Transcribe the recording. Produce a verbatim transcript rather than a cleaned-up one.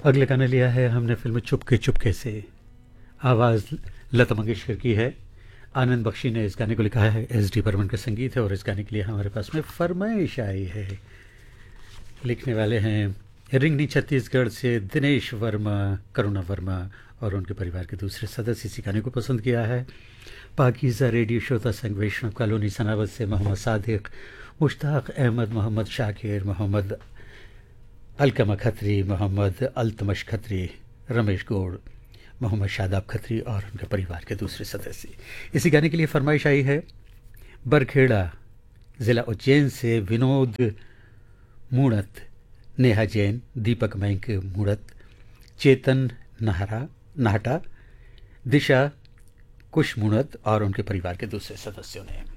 अगले गाना लिया है हमने फिल्म चुपके चुपके से। आवाज़ लता मंगेशकर की है। आनंद बख्शी ने इस गाने को लिखा है, एस डी बर्मन का संगीत है और इस गाने के लिए हमारे पास में फरमाइश आई है। लिखने वाले हैं रिंगनी छत्तीसगढ़ से दिनेश वर्मा, करुणा वर्मा और उनके परिवार के दूसरे सदस्य इसी गाने को पसंद किया है। पाकीज़ा रेडियो श्रोता संघ वैष्णव कॉलोनी सनावत से मोहम्मद सादिक, मुश्ताक अहमद, मोहम्मद शाकिर, मोहम्मद अलकमा खत्री, मोहम्मद अल्तमश खत्री, रमेश गौड़, मोहम्मद शादाब खत्री और उनके परिवार के दूसरे सदस्य। इसी गाने के लिए फरमाइश आई है बरखेड़ा ज़िला उज्जैन से विनोद मूणत, नेहा जैन, दीपक मैंक मूणत, चेतन नाहरा नाहटा, दिशा कुश मूणत और उनके परिवार के दूसरे सदस्यों ने।